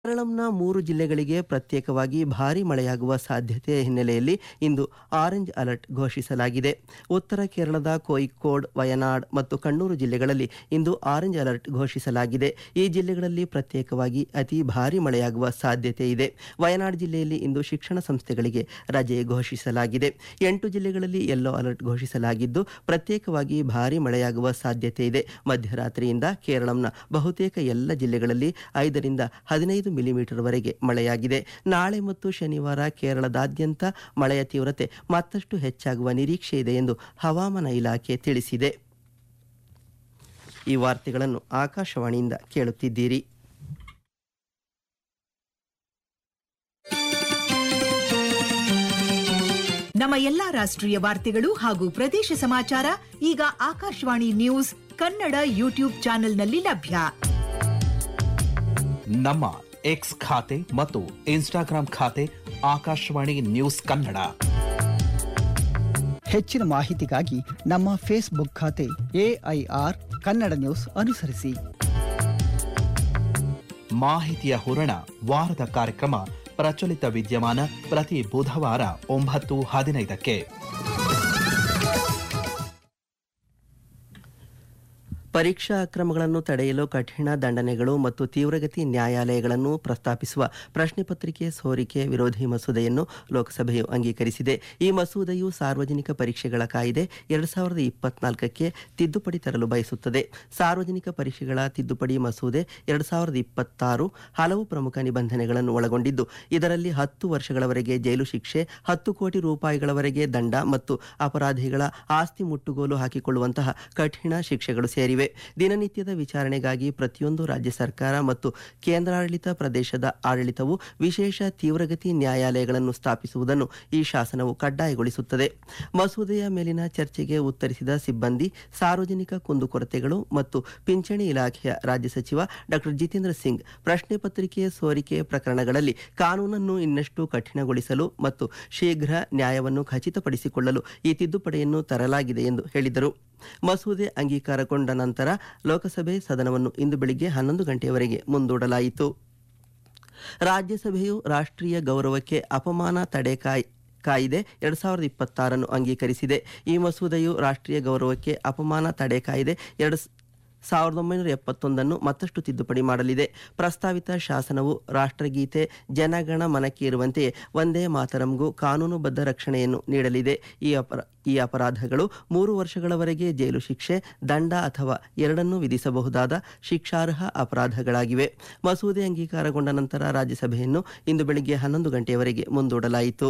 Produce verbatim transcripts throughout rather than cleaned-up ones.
ಕೇರಳಂನ ಮೂರು ಜಿಲ್ಲೆಗಳಿಗೆ ಪ್ರತ್ಯೇಕವಾಗಿ ಭಾರೀ ಮಳೆಯಾಗುವ ಸಾಧ್ಯತೆಯ ಹಿನ್ನೆಲೆಯಲ್ಲಿ ಇಂದು ಆರೆಂಜ್ ಅಲರ್ಟ್ ಘೋಷಿಸಲಾಗಿದೆ. ಉತ್ತರ ಕೇರಳದ ಕೋಯಿಕ್ಕೋಡ್, ವಯನಾಡ್ ಮತ್ತು ಕಣ್ಣೂರು ಜಿಲ್ಲೆಗಳಲ್ಲಿ ಇಂದು ಆರೆಂಜ್ ಅಲರ್ಟ್ ಘೋಷಿಸಲಾಗಿದೆ. ಈ ಜಿಲ್ಲೆಗಳಲ್ಲಿ ಪ್ರತ್ಯೇಕವಾಗಿ ಅತಿ ಭಾರೀ ಮಳೆಯಾಗುವ ಸಾಧ್ಯತೆ ಇದೆ. ವಯನಾಡ್ ಜಿಲ್ಲೆಯಲ್ಲಿ ಇಂದು ಶಿಕ್ಷಣ ಸಂಸ್ಥೆಗಳಿಗೆ ರಜೆ ಘೋಷಿಸಲಾಗಿದೆ. ಎಂಟು ಜಿಲ್ಲೆಗಳಲ್ಲಿ ಯೆಲ್ಲೋ ಅಲರ್ಟ್ ಘೋಷಿಸಲಾಗಿದ್ದು ಪ್ರತ್ಯೇಕವಾಗಿ ಭಾರೀ ಮಳೆಯಾಗುವ ಸಾಧ್ಯತೆ ಇದೆ. ಮಧ್ಯರಾತ್ರಿಯಿಂದ ಕೇರಳಂನ ಬಹುತೇಕ ಎಲ್ಲ ಜಿಲ್ಲೆಗಳಲ್ಲಿ ಐದರಿಂದ ಹದಿನೈದು ಮಿಲಿಮೀಟರ್ ವರೆಗೆ ಮಳೆಯಾಗಿದೆ. ನಾಳೆ ಮತ್ತು ಶನಿವಾರ ಕೇರಳದಾದ್ಯಂತ ಮಳೆಯ ತೀವ್ರತೆ ಮತ್ತಷ್ಟು ಹೆಚ್ಚಾಗುವ ನಿರೀಕ್ಷೆ ಇದೆ ಎಂದು ಹವಾಮಾನ ಇಲಾಖೆ ತಿಳಿಸಿದೆ. ಈ ವಾರ್ತೆಗಳನ್ನು ಆಕಾಶವಾಣಿಯಿಂದ ಕೇಳುತ್ತಿದ್ದೀರಿ. ನಮ್ಮ ಎಲ್ಲಾ ರಾಷ್ಟ್ರೀಯ ವಾರ್ತೆಗಳು ಹಾಗೂ ಪ್ರದೇಶ ಸಮಾಚಾರ ಈಗ ಆಕಾಶವಾಣಿ ನ್ಯೂಸ್ ಕನ್ನಡ ಯೂಟ್ಯೂಬ್ ಚಾನೆಲ್ನಲ್ಲಿ ಲಭ್ಯ. ನಮ್ಮ ಎಕ್ಸ್ ಖಾತೆ ಮತ್ತು ಇನ್ಸ್ಟಾಗ್ರಾಂ ಖಾತೆ ಆಕಾಶವಾಣಿ ನ್ಯೂಸ್ ಕನ್ನಡ. ಹೆಚ್ಚಿನ ಮಾಹಿತಿಗಾಗಿ ನಮ್ಮ ಫೇಸ್ಬುಕ್ ಖಾತೆ ಎಐಆರ್ ಕನ್ನಡ ನ್ಯೂಸ್ ಅನುಸರಿಸಿ. ಮಾಹಿತಿಯ ಹೂರಣ ವಾರದ ಕಾರ್ಯಕ್ರಮ ಪ್ರಚಲಿತ ವಿದ್ಯಮಾನ ಪ್ರತಿ ಬುಧವಾರ ಒಂಬತ್ತು ಹದಿನೈದಕ್ಕೆ. ಪರೀಕ್ಷಾ ಅಕ್ರಮಗಳನ್ನು ತಡೆಯಲು ಕಠಿಣ ದಂಡನೆಗಳು ಮತ್ತು ತೀವ್ರಗತಿ ನ್ಯಾಯಾಲಯಗಳನ್ನು ಪ್ರಸ್ತಾಪಿಸುವ ಪ್ರಶ್ನೆ ಪತ್ರಿಕೆ ಸೋರಿಕೆ ವಿರೋಧಿ ಮಸೂದೆಯನ್ನು ಲೋಕಸಭೆಯು ಅಂಗೀಕರಿಸಿದೆ. ಈ ಮಸೂದೆಯು ಸಾರ್ವಜನಿಕ ಪರೀಕ್ಷೆಗಳ ಕಾಯ್ದೆ ಎರಡು ಸಾವಿರದ ಇಪ್ಪತ್ನಾಲ್ಕಕ್ಕೆ ತಿದ್ದುಪಡಿ ತರಲು ಬಯಸುತ್ತದೆ. ಸಾರ್ವಜನಿಕ ಪರೀಕ್ಷೆಗಳ ತಿದ್ದುಪಡಿ ಮಸೂದೆ ಎರಡು ಸಾವಿರದ ಇಪ್ಪತ್ತಾರು ಹಲವು ಪ್ರಮುಖ ನಿಬಂಧನೆಗಳನ್ನು ಒಳಗೊಂಡಿದ್ದು ಇದರಲ್ಲಿ ಹತ್ತು ವರ್ಷಗಳವರೆಗೆ ಜೈಲು ಶಿಕ್ಷೆ, ಹತ್ತು ಕೋಟಿ ರೂಪಾಯಿಗಳವರೆಗೆ ದಂಡ ಮತ್ತು ಅಪರಾಧಿಗಳ ಆಸ್ತಿ ಮುಟ್ಟುಗೋಲು ಹಾಕಿಕೊಳ್ಳುವಂತಹ ಕಠಿಣ ಶಿಕ್ಷೆಗಳು ಸೇರಿವೆ. ದಿನನಿತ್ಯದ ವಿಚಾರಣೆಗಾಗಿ ಪ್ರತಿಯೊಂದು ರಾಜ್ಯ ಸರ್ಕಾರ ಮತ್ತು ಕೇಂದ್ರಾಡಳಿತ ಪ್ರದೇಶದ ಆಡಳಿತವು ವಿಶೇಷ ತೀವ್ರಗತಿ ನ್ಯಾಯಾಲಯಗಳನ್ನು ಸ್ಥಾಪಿಸುವುದನ್ನು ಈ ಶಾಸನವು ಕಡ್ಡಾಯಗೊಳಿಸುತ್ತದೆ. ಮಸೂದೆಯ ಮೇಲಿನ ಚರ್ಚೆಗೆ ಉತ್ತರಿಸಿದ ಸಿಬ್ಬಂದಿ, ಸಾರ್ವಜನಿಕ ಕುಂದುಕೊರತೆಗಳು ಮತ್ತು ಪಿಂಚಣಿ ಇಲಾಖೆಯ ರಾಜ್ಯ ಸಚಿವ ಡಾಕ್ಟರ್ ಜಿತೇಂದ್ರ ಸಿಂಗ್, ಪ್ರಶ್ನೆ ಪತ್ರಿಕೆ ಸೋರಿಕೆ ಪ್ರಕರಣಗಳಲ್ಲಿ ಕಾನೂನನ್ನು ಇನ್ನಷ್ಟು ಕಠಿಣಗೊಳಿಸಲು ಮತ್ತು ಶೀಘ್ರ ನ್ಯಾಯವನ್ನು ಖಚಿತಪಡಿಸಿಕೊಳ್ಳಲು ಈ ತಿದ್ದುಪಡಿಯನ್ನು ತರಲಾಗಿದೆ ಎಂದು ಹೇಳಿದರು. ಮಸೂದೆ ಅಂಗೀಕಾರಗೊಂಡ ನಂತರ ಲೋಕಸಭೆ ಸದನವನ್ನು ಇಂದು ಬೆಳಿಗ್ಗೆ ಹನ್ನೊಂದು ಗಂಟೆಯವರೆಗೆ ಮುಂದೂಡಲಾಯಿತು. ರಾಜ್ಯಸಭೆಯು ರಾಷ್ಟ್ರೀಯ ಗೌರವಕ್ಕೆ ಅಪಮಾನ ತಡೆ ಕಾಯ್ ಕಾಯ್ದೆ ಎರಡು ಸಾವಿರದ ಇಪ್ಪತ್ತಾರನ್ನು ಅಂಗೀಕರಿಸಿದೆ. ಈ ಮಸೂದೆಯು ರಾಷ್ಟ್ರೀಯ ಗೌರವಕ್ಕೆ ಅಪಮಾನ ತಡೆ ಕಾಯ್ದೆ ಎರಡು ಸಾವಿರದ ಒಂಬೈನೂರ ಎಪ್ಪತ್ತೊಂದನ್ನು ಮತ್ತಷ್ಟು ತಿದ್ದುಪಡಿ ಮಾಡಲಿದೆ. ಪ್ರಸ್ತಾವಿತ ಶಾಸನವು ರಾಷ್ಟ್ರಗೀತೆ ಜನಗಣ ಮನಕ್ಕೆ ಇರುವಂತೆಯೇ ವಂದೇ ಮಾತರಂಗೂ ಕಾನೂನುಬದ್ಧ ರಕ್ಷಣೆಯನ್ನು ನೀಡಲಿದೆ. ಈ ಅಪರ ಈ ಅಪರಾಧಗಳು ಮೂರು ವರ್ಷಗಳವರೆಗೆ ಜೈಲು ಶಿಕ್ಷೆ, ದಂಡ ಅಥವಾ ಎರಡನ್ನೂ ವಿಧಿಸಬಹುದಾದ ಶಿಕ್ಷಾರ್ಹ ಅಪರಾಧಗಳಾಗಿವೆ. ಮಸೂದೆ ಅಂಗೀಕಾರಗೊಂಡ ನಂತರ ರಾಜ್ಯಸಭೆಯನ್ನು ಇಂದು ಬೆಳಿಗ್ಗೆ ಹನ್ನೊಂದು ಗಂಟೆಯವರೆಗೆ ಮುಂದೂಡಲಾಯಿತು.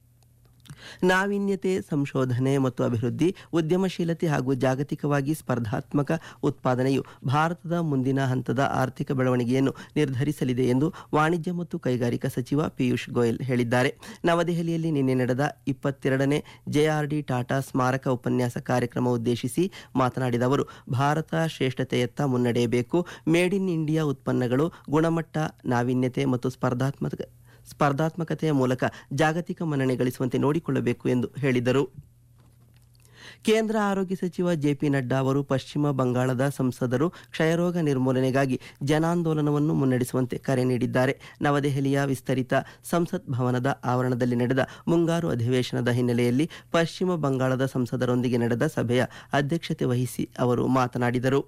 ನಾವೀನ್ಯತೆ, ಸಂಶೋಧನೆ ಮತ್ತು ಅಭಿವೃದ್ಧಿ, ಉದ್ಯಮಶೀಲತೆ ಹಾಗೂ ಜಾಗತಿಕವಾಗಿ ಸ್ಪರ್ಧಾತ್ಮಕ ಉತ್ಪಾದನೆಯು ಭಾರತದ ಮುಂದಿನ ಹಂತದ ಆರ್ಥಿಕ ಬೆಳವಣಿಗೆಯನ್ನು ನಿರ್ಧರಿಸಲಿದೆ ಎಂದು ವಾಣಿಜ್ಯ ಮತ್ತು ಕೈಗಾರಿಕಾ ಸಚಿವ ಪಿಯೂಷ್ ಗೋಯಲ್ ಹೇಳಿದ್ದಾರೆ. ನವದೆಹಲಿಯಲ್ಲಿ ನಿನ್ನೆ ನಡೆದ ಇಪ್ಪತ್ತೆರಡನೇ ಜೆಆರ್ಡಿ ಟಾಟಾ ಸ್ಮಾರಕ ಉಪನ್ಯಾಸ ಕಾರ್ಯಕ್ರಮ ಉದ್ದೇಶಿಸಿ ಮಾತನಾಡಿದ ಅವರು, ಭಾರತ ಶ್ರೇಷ್ಠತೆಯತ್ತ ಮುನ್ನಡೆಯಬೇಕು. ಮೇಡ್ ಇನ್ ಇಂಡಿಯಾ ಉತ್ಪನ್ನಗಳು ಗುಣಮಟ್ಟ, ನಾವೀನ್ಯತೆ ಮತ್ತು ಸ್ಪರ್ಧಾತ್ಮಕ ಸ್ಪರ್ಧಾತ್ಮಕತೆಯ ಮೂಲಕ ಜಾಗತಿಕ ಮನ್ನಣೆ ಗಳಿಸುವಂತೆ ನೋಡಿಕೊಳ್ಳಬೇಕು ಎಂದು ಹೇಳಿದರು. ಕೇಂದ್ರ ಆರೋಗ್ಯ ಸಚಿವ ಜೆಪಿ ನಡ್ಡಾ ಅವರು ಪಶ್ಚಿಮ ಬಂಗಾಳದ ಸಂಸದರು ಕ್ಷಯರೋಗ ನಿರ್ಮೂಲನೆಗಾಗಿ ಜನಾಂದೋಲನವನ್ನು ಮುನ್ನಡೆಸುವಂತೆ ಕರೆ ನೀಡಿದ್ದಾರೆ. ನವದೆಹಲಿಯ ವಿಸ್ತರಿತ ಸಂಸತ್ ಭವನದ ಆವರಣದಲ್ಲಿ ನಡೆದ ಮುಂಗಾರು ಅಧಿವೇಶನದ ಹಿನ್ನೆಲೆಯಲ್ಲಿ ಪಶ್ಚಿಮ ಬಂಗಾಳದ ಸಂಸದರೊಂದಿಗೆ ನಡೆದ ಸಭೆಯ ಅಧ್ಯಕ್ಷತೆ ವಹಿಸಿ ಅವರು ಮಾತನಾಡಿದರು.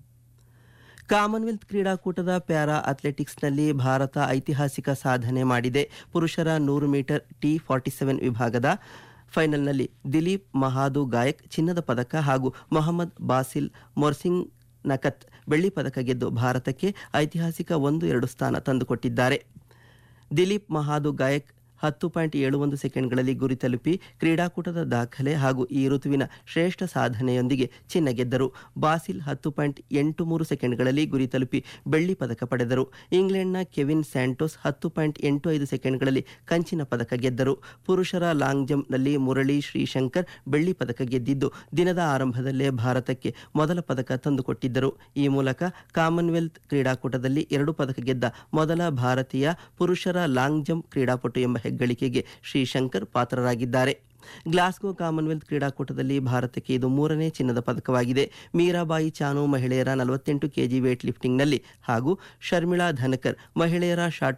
ಕಾಮನ್ವೆಲ್ತ್ ಕ್ರೀಡಾಕೂಟದ ಪ್ಯಾರಾ ಅಥ್ಲೆಟಿಕ್ಸ್ನಲ್ಲಿ ಭಾರತ ಐತಿಹಾಸಿಕ ಸಾಧನೆ ಮಾಡಿದೆ. ಪುರುಷರ ನೂರು ಮೀಟರ್ ಟಿ ಫಾರ್ಟಿ ಸೆವೆನ್ ವಿಭಾಗದ ಫೈನಲ್ನಲ್ಲಿ ದಿಲೀಪ್ ಮಹಾದು ಗಾಯಕ್ ಚಿನ್ನದ ಪದಕ ಹಾಗೂ ಮೊಹಮ್ಮದ್ ಬಾಸಿಲ್ ಮೊರ್ಸಿಂಗ್ ನಕತ್ ಬೆಳ್ಳಿ ಪದಕ ಗೆದ್ದು ಭಾರತಕ್ಕೆ ಐತಿಹಾಸಿಕ ಒಂದು ಎರಡು ಸ್ಥಾನ ತಂದುಕೊಟ್ಟಿದ್ದಾರೆ. ದಿಲೀಪ್ ಮಹಾದು ಗಾಯಕ್ ಹತ್ತು ಪಾಯಿಂಟ್ ಏಳು ಒಂದು ಸೆಕೆಂಡ್ಗಳಲ್ಲಿ ಗುರಿ ತಲುಪಿ ಕ್ರೀಡಾಕೂಟದ ದಾಖಲೆ ಹಾಗೂ ಈ ಋತುವಿನ ಶ್ರೇಷ್ಠ ಸಾಧನೆಯೊಂದಿಗೆ ಚಿನ್ನ ಗೆದ್ದರು. ಬಾಸಿಲ್ ಹತ್ತು ಪಾಯಿಂಟ್ ಎಂಟು ಮೂರು ಸೆಕೆಂಡ್ಗಳಲ್ಲಿ ಗುರಿ ತಲುಪಿ ಬೆಳ್ಳಿ ಪದಕ ಪಡೆದರು. ಇಂಗ್ಲೆಂಡ್ನ ಕೆವಿನ್ ಸ್ಯಾಂಟೋಸ್ ಹತ್ತು ಪಾಯಿಂಟ್ ಎಂಟು ಐದು ಸೆಕೆಂಡ್ಗಳಲ್ಲಿ ಕಂಚಿನ ಪದಕ ಗೆದ್ದರು. ಪುರುಷರ ಲಾಂಗ್ ಜಂಪ್ನಲ್ಲಿ ಮುರಳಿ ಶ್ರೀಶಂಕರ್ ಬೆಳ್ಳಿ ಪದಕ ಗೆದ್ದಿದ್ದು ದಿನದ ಆರಂಭದಲ್ಲೇ ಭಾರತಕ್ಕೆ ಮೊದಲ ಪದಕ ತಂದುಕೊಟ್ಟಿದ್ದರು. ಈ ಮೂಲಕ ಕಾಮನ್ವೆಲ್ತ್ ಕ್ರೀಡಾಕೂಟದಲ್ಲಿ ಎರಡು ಪದಕ ಗೆದ್ದ ಮೊದಲ ಭಾರತೀಯ ಪುರುಷರ ಲಾಂಗ್ ಜಂಪ್ ಕ್ರೀಡಾಪಟು ಎಂಬ ಹೆಗ್ಗಳಿಕೆಗೆ ಶ್ರೀಶಂಕರ್ ಪಾತ್ರರಾಗಿದ್ದಾರೆ. ಗ್ಲಾಸ್ಗೋ ಕಾಮನ್ವೆಲ್ತ್ ಕ್ರೀಡಾಕೂಟದಲ್ಲಿ ಭಾರತಕ್ಕೆ ಇದು ಮೂರನೇ ಚಿನ್ನದ ಪದಕವಾಗಿದೆ. ಮೀರಾಬಾಯಿ ಚಾನು ಮಹಿಳೆಯರ ನಲವತ್ತೆಂಟು ಕೆಜಿ ವೇಟ್ ಲಿಫ್ಟಿಂಗ್ನಲ್ಲಿ ಹಾಗೂ ಶರ್ಮಿಳಾ ಧನಕರ್ ಮಹಿಳೆಯರ ಶಾರ್ಟ್